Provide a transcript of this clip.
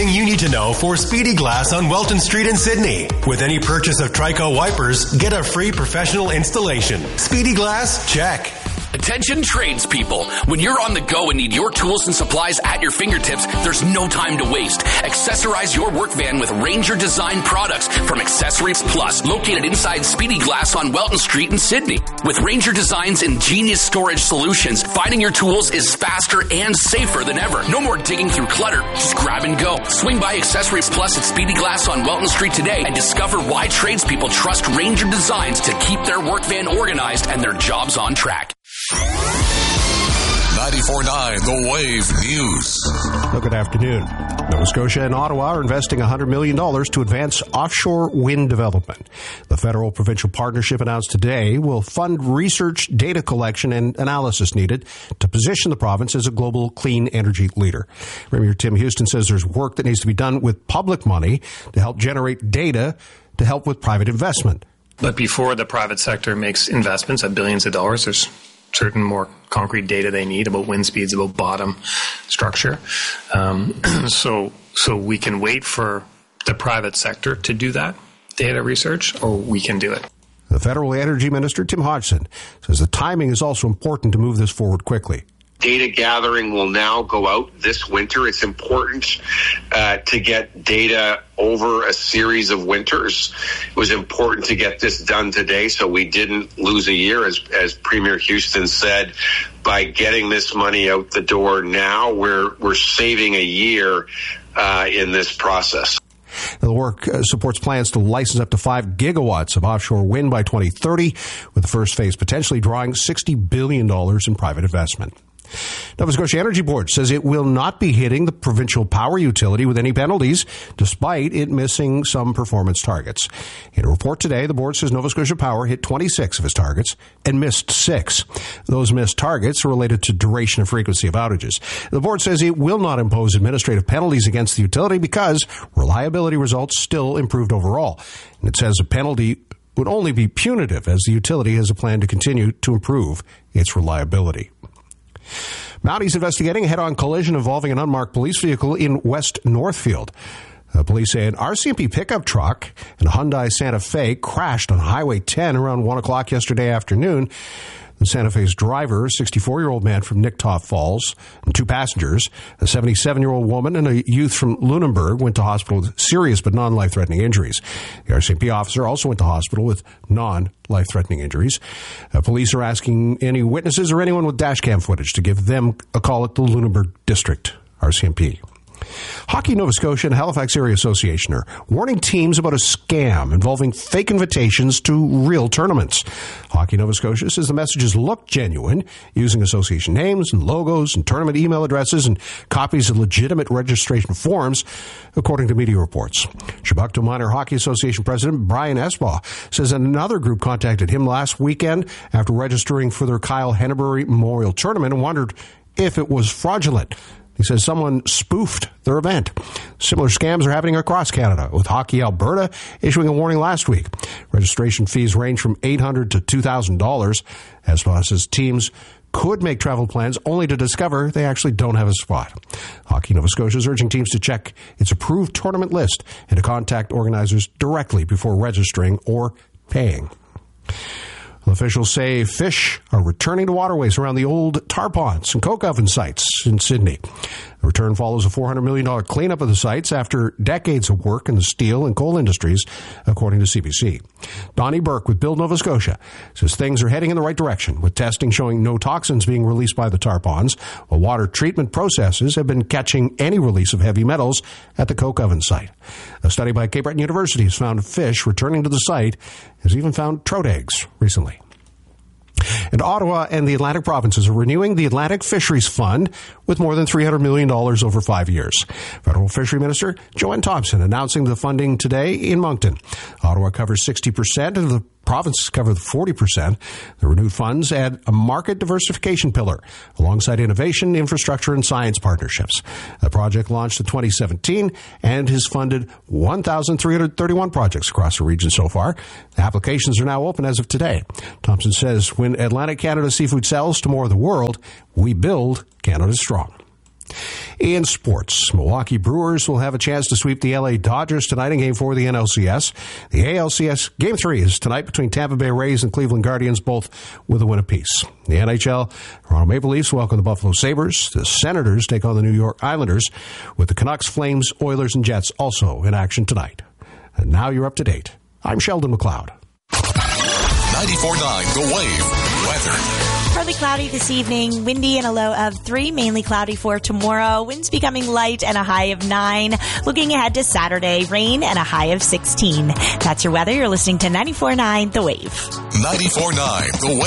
everything you need to know for Speedy Glass on Welton Street in Sydney. With any purchase of Trico wipers, get a free professional installation. Speedy Glass, check. Attention tradespeople. When you're on the go and need your tools and supplies at your fingertips, there's no time to waste. Accessorize your work van with Ranger Design products from Accessories Plus, located inside Speedy Glass on Welton Street in Sydney. With Ranger Design's ingenious storage solutions, finding your tools is faster and safer than ever. No more digging through clutter. Just grab and go. Swing by Accessories Plus at Speedy Glass on Welton Street today and discover why tradespeople trust Ranger Designs to keep their work van organized and their jobs on track. 94.9 The Wave News. Well, good afternoon. Nova Scotia and Ottawa are investing $100 million to advance offshore wind development. The federal-provincial partnership announced today will fund research, data collection, and analysis needed to position the province as a global clean energy leader. Premier Tim Houston says there's work that needs to be done with public money to help generate data to help with private investment. But before the private sector makes investments of billions of dollars, there's certain more concrete data they need about wind speeds, about bottom structure. So we can wait for the private sector to do that data research, or we can do it. The Federal Energy Minister, Tim Hodgson, says the timing is also important to move this forward quickly. Data gathering will now go out this winter. It's important to get data over a series of winters. It was important to get this done today so we didn't lose a year. As Premier Houston said, by getting this money out the door now, we're saving a year in this process. The work supports plans to license up to 5 gigawatts of offshore wind by 2030, with the first phase potentially drawing $60 billion in private investment. Nova Scotia Energy Board says it will not be hitting the provincial power utility with any penalties, despite it missing some performance targets. In a report today, the board says Nova Scotia Power hit 26 of its targets and missed 6. Those missed targets are related to duration and frequency of outages. The board says it will not impose administrative penalties against the utility because reliability results still improved overall. And it says a penalty would only be punitive, as the utility has a plan to continue to improve its reliability. Mounties investigating a head-on collision involving an unmarked police vehicle in West Northfield. Police say an RCMP pickup truck and a Hyundai Santa Fe crashed on Highway 10 around 1 o'clock yesterday afternoon. The Santa Fe's driver, a 64-year-old man from Nicktoff Falls, and 2 passengers, a 77-year-old woman and a youth from Lunenburg, went to hospital with serious but non-life-threatening injuries. The RCMP officer also went to hospital with non-life-threatening injuries. Police are asking any witnesses or anyone with dashcam footage to give them a call at the Lunenburg District RCMP. Hockey Nova Scotia and Halifax Area Association are warning teams about a scam involving fake invitations to real tournaments. Hockey Nova Scotia says the messages look genuine, using association names and logos and tournament email addresses and copies of legitimate registration forms, according to media reports. Chebucto Minor Hockey Association President Brian Esbaugh says another group contacted him last weekend after registering for their Kyle Hennebury Memorial Tournament and wondered if it was fraudulent. He says someone spoofed their event. Similar scams are happening across Canada, with Hockey Alberta issuing a warning last week. Registration fees range from $800 to $2,000. Esbaugh says teams could make travel plans only to discover they actually don't have a spot. Hockey Nova Scotia is urging teams to check its approved tournament list and to contact organizers directly before registering or paying. Officials say fish are returning to waterways around the old tar ponds and coke oven sites in Sydney. The return follows a $400 million cleanup of the sites after decades of work in the steel and coal industries, according to CBC. Donnie Burke with Build Nova Scotia says things are heading in the right direction, with testing showing no toxins being released by the tar ponds, while water treatment processes have been catching any release of heavy metals at the coke oven site. A study by Cape Breton University has found fish returning to the site, has even found trout eggs recently. And Ottawa and the Atlantic provinces are renewing the Atlantic Fisheries Fund with more than $300 million over 5 years. Federal Fishery Minister Joanne Thompson announcing the funding today in Moncton. Ottawa covers 60% and the provinces cover 40%. The renewed funds add a market diversification pillar alongside innovation, infrastructure, and science partnerships. The project launched in 2017 and has funded 1,331 projects across the region so far. The applications are now open as of today. Thompson says when Atlantic Canada Seafood sells to more of the world, we build Canada strong. In sports, Milwaukee Brewers will have a chance to sweep the LA Dodgers tonight in Game 4 of the NLCS. The ALCS Game 3 is tonight between Tampa Bay Rays and Cleveland Guardians, both with a win apiece. The NHL, Toronto Maple Leafs welcome the Buffalo Sabres. The Senators take on the New York Islanders, with the Canucks, Flames, Oilers, and Jets also in action tonight. And now you're up to date. I'm Sheldon McLeod. 94.9 The Wave. Weather. Partly cloudy this evening, windy and a low of 3, mainly cloudy for tomorrow. Winds becoming light and a high of 9. Looking ahead to Saturday, rain and a high of 16. That's your weather. You're listening to 94.9 The Wave. 94.9 The Wave.